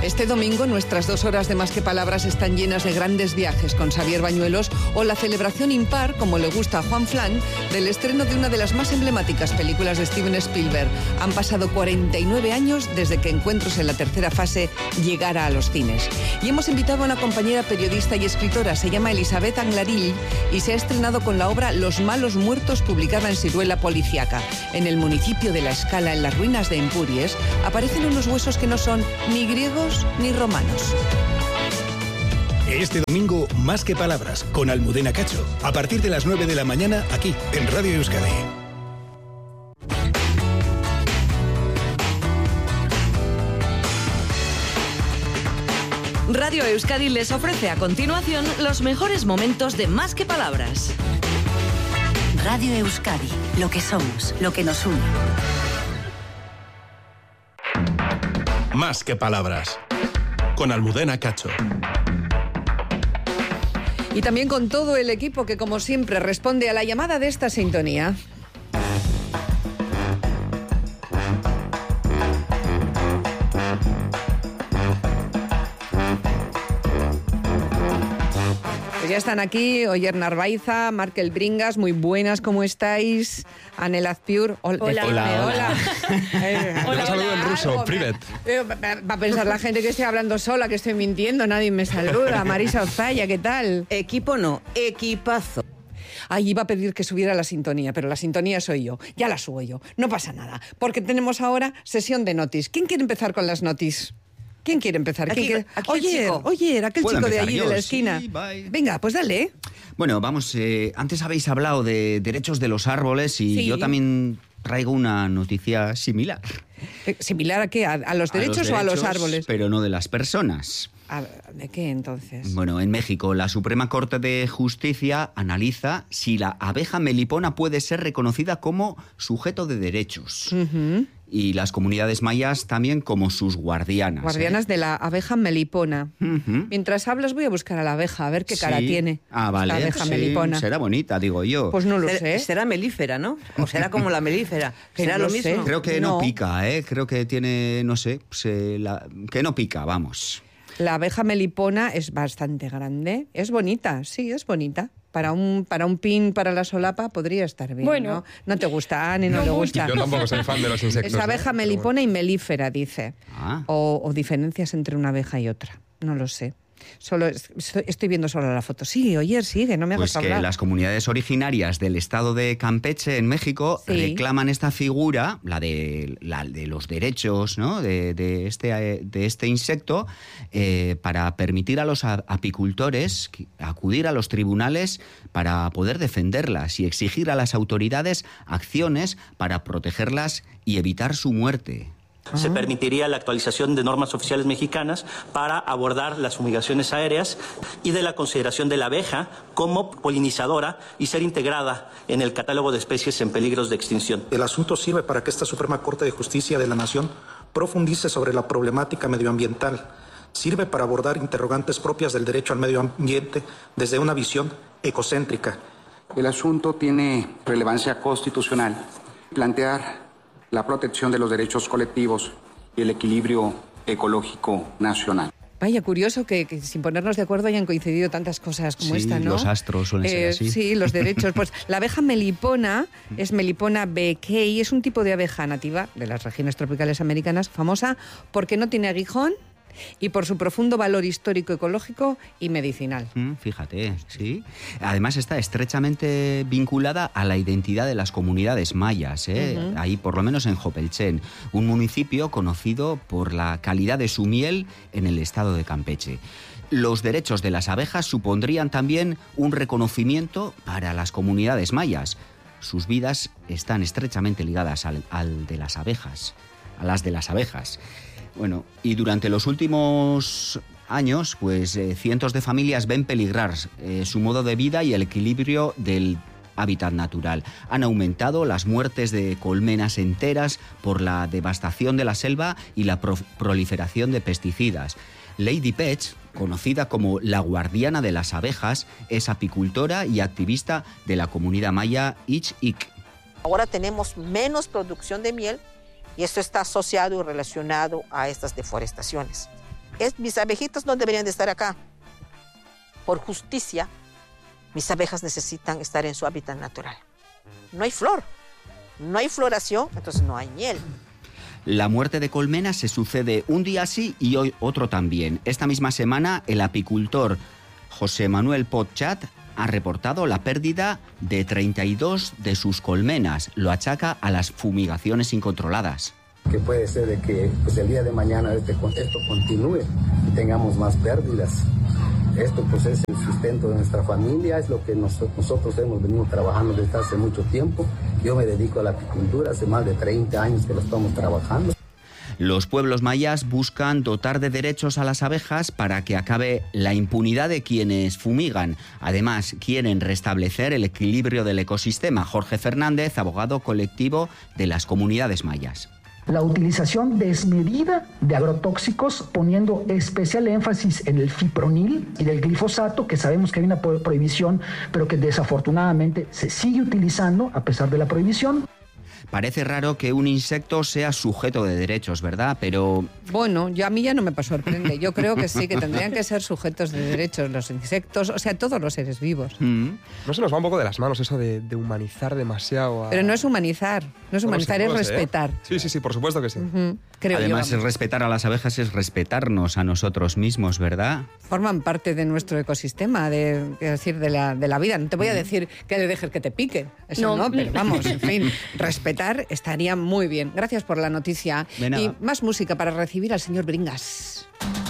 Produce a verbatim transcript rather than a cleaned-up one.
Este domingo nuestras dos horas de Más que Palabras están llenas de grandes viajes con Xavier Bañuelos o la celebración impar, como le gusta a Juan Flan, del estreno de una de las más emblemáticas películas de Steven Spielberg. Han pasado cuarenta y nueve años desde que Encuentros en la tercera fase llegara a los cines. Y hemos invitado a una compañera periodista y escritora, se llama Elisabet Anglarill, y se ha estrenado con la obra Los malos muertos, publicada en Siruela Policiaca. En el municipio de La Escala, en las ruinas de Empúries, aparecen unos huesos que no son ni griegos ni romanos. Este domingo, Más que Palabras, con Almudena Cacho, a partir de las nueve de la mañana, aquí, en Radio Euskadi. Radio Euskadi les ofrece a continuación los mejores momentos de Más que Palabras. Radio Euskadi, lo que somos, lo que nos une. Más que Palabras, con Almudena Cacho. Y también con todo el equipo que, como siempre, responde a la llamada de esta sintonía. Pues ya están aquí Oyer Narvaiza, Markel Bringas, muy buenas, ¿cómo estáis? Anel Azpiur, hola. Hola, hola. hola. Eh, Hola, Un saludo en ruso, privet. Eh, Va a pensar la gente que estoy hablando sola, que estoy mintiendo, nadie me saluda. Marisa Ozaya, ¿qué tal? Equipo no, equipazo. Ay, iba a pedir que subiera la sintonía, pero la sintonía soy yo. Ya la subo yo. No pasa nada, porque tenemos ahora sesión de notis. ¿Quién quiere empezar con las notis? ¿Quién quiere empezar? Aquí, ¿Quién quiere? aquí el Oye, chico. oye, aquel ¿Puedo chico de empezar allí yo? de la esquina. Sí, bye. Venga, pues dale. Bueno, vamos, eh, antes habéis hablado de derechos de los árboles y Sí. yo también traigo una noticia similar. Eh, ¿Similar a qué? ¿A, a los derechos a o a los derechos, árboles? Pero no de las personas. A- ¿De qué entonces? Bueno, en México, la Suprema Corte de Justicia analiza si la abeja melipona puede ser reconocida como sujeto de derechos. Ujú. Y las comunidades mayas también como sus guardianas. Guardianas ¿eh? de la abeja melipona. Ujú. Mientras hablas voy a buscar a la abeja, a ver qué cara Sí. tiene. Ah, vale. La abeja sí, melipona. será bonita, digo yo. Pues no lo Será- sé. Será melífera, ¿no? O será como la melífera. Que Será no lo lo sé. mismo. Creo que no, No. pica, ¿eh? Creo que tiene, no sé, se la- que no pica, vamos. La abeja melipona es bastante grande. Es bonita, sí, es bonita. Para un, para un pin para la solapa podría estar bien, Bueno. ¿no? No te gusta, a Ani no, No le mucho. gusta. Yo tampoco soy fan de los insectos. Es abeja ¿eh? Pero melipona y melífera, dice. Ah. O, o diferencias entre una abeja y otra. No lo sé. Solo es- estoy, estoy viendo solo la foto. Sí, oye, sigue, no me hagas Pues que hablar. las comunidades originarias del estado de Campeche, en México, Sí. reclaman esta figura, la de, la de los derechos, ¿no? de, de este, eh, de este insecto, eh, para permitir a los a- apicultores que- acudir a los tribunales para poder defenderlas y exigir a las autoridades acciones para protegerlas y evitar su muerte. Se permitiría la actualización de normas oficiales mexicanas para abordar las fumigaciones aéreas y de la consideración de la abeja como polinizadora y ser integrada en el catálogo de especies en peligros de extinción. El asunto sirve para que esta Suprema Corte de Justicia de la Nación profundice sobre la problemática medioambiental. Sirve para abordar interrogantes propias del derecho al medio ambiente desde una visión ecocéntrica. El asunto tiene relevancia constitucional. Plantear la protección de los derechos colectivos y el equilibrio ecológico nacional. Vaya, curioso que, que sin ponernos de acuerdo hayan coincidido tantas cosas como Sí, esta, ¿no? los astros suelen ser así. Sí, los derechos. Pues la abeja melipona es Melipona beckei, es un tipo de abeja nativa de las regiones tropicales americanas, famosa porque no tiene aguijón y por su profundo valor histórico, ecológico y medicinal. Mm, Fíjate, sí. Además está estrechamente vinculada a la identidad de las comunidades mayas, ¿eh? Ujú. Ahí por lo menos en Jopelchen, un municipio conocido por la calidad de su miel en el estado de Campeche. Los derechos de las abejas supondrían también un reconocimiento para las comunidades mayas. Sus vidas están estrechamente ligadas al, al de las abejas, a las de las abejas. Bueno, y durante los últimos años, pues eh, cientos de familias ven peligrar eh, su modo de vida y el equilibrio del hábitat natural. Han aumentado las muertes de colmenas enteras por la devastación de la selva y la pro- proliferación de pesticidas. Lady Petch, conocida como la guardiana de las abejas, es apicultora y activista de la comunidad maya Ich-Ik. Ahora tenemos menos producción de miel y esto está asociado y relacionado a estas deforestaciones. Es, mis abejitas no deberían de estar acá. Por justicia, mis abejas necesitan estar en su hábitat natural. No hay flor, no hay floración, entonces no hay miel. La muerte de colmenas se sucede un día sí y hoy otro también. Esta misma semana, el apicultor José Manuel Potchat ha reportado la pérdida de treinta y dos de sus colmenas. Lo achaca a las fumigaciones incontroladas. Que puede ser de que pues, el día de mañana este, esto continúe y tengamos más pérdidas. Esto pues es el sustento de nuestra familia, es lo que nos, nosotros hemos venido trabajando desde hace mucho tiempo. Yo me dedico a la apicultura, hace más de treinta años que lo estamos trabajando. Los pueblos mayas buscan dotar de derechos a las abejas para que acabe la impunidad de quienes fumigan. Además, quieren restablecer el equilibrio del ecosistema. Jorge Fernández, abogado colectivo de las comunidades mayas. La utilización desmedida de agrotóxicos, poniendo especial énfasis en el fipronil y del glifosato, que sabemos que hay una prohibición, pero que desafortunadamente se sigue utilizando a pesar de la prohibición. Parece raro que un insecto sea sujeto de derechos, ¿verdad? Pero... Bueno, yo, a mí ya no me sorprende. Yo creo que sí, que tendrían que ser sujetos de derechos los insectos, o sea, todos los seres vivos. Mm. No se nos va un poco de las manos eso de, de humanizar demasiado a... Pero no es humanizar, no es humanizar, bueno, sí, es sé, respetar. ¿eh? Sí, sí, sí, por supuesto que sí. Uh-huh. Creo Además, yo, es respetar a las abejas es respetarnos a nosotros mismos, ¿verdad? Forman parte de nuestro ecosistema, de, es decir, de la, de la vida. No te voy a decir que le dejes que te pique, eso no, no pero vamos, en fin, respetar estaría muy bien. Gracias por la noticia. Y más música para recibir al señor Bringas.